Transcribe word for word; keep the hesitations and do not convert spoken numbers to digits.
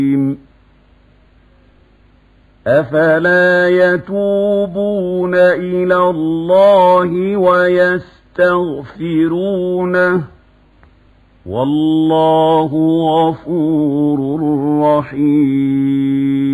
أفلا يتوبون إلى الله ويستغفرونه والله غفور رحيم